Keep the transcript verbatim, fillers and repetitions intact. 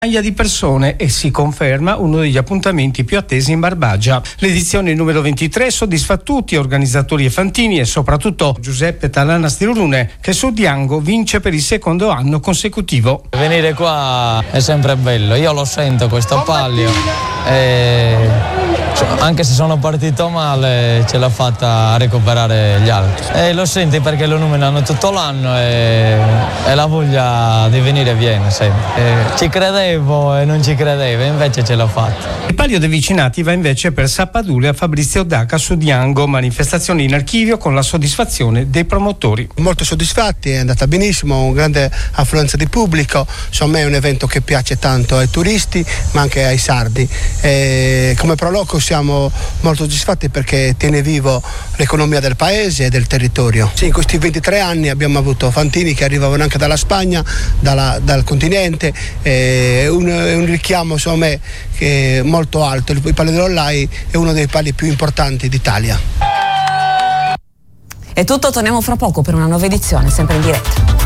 Di persone e si conferma uno degli appuntamenti più attesi in Barbagia. L'edizione numero ventitré soddisfa tutti, organizzatori e fantini e soprattutto Giuseppe Talana Stirurune, che su Diango vince per il secondo anno consecutivo. Venire qua è sempre bello, io lo sento questo palio e anche se sono partito male ce l'ho fatta a recuperare gli altri e lo senti perché lo numerano tutto l'anno e, e la voglia di venire viene sempre. E ci credevo e non ci credevo, invece ce l'ho fatta. Il palio dei vicinati va invece per Sappadule a Fabrizio Daca su Diango, manifestazione in archivio con la soddisfazione dei promotori. Molto soddisfatti, è andata benissimo, un grande affluenza di pubblico, insomma è un evento che piace tanto ai turisti ma anche ai sardi. E come Proloco siamo molto soddisfatti perché tiene vivo l'economia del paese e del territorio. Sì, in questi ventitré anni abbiamo avuto fantini che arrivavano anche dalla Spagna, dalla, dal continente, e un, un richiamo insomma che è molto alto. Il Palio dell'Ollai è uno dei pali più importanti d'Italia. È tutto, torniamo fra poco per una nuova edizione, sempre in diretta.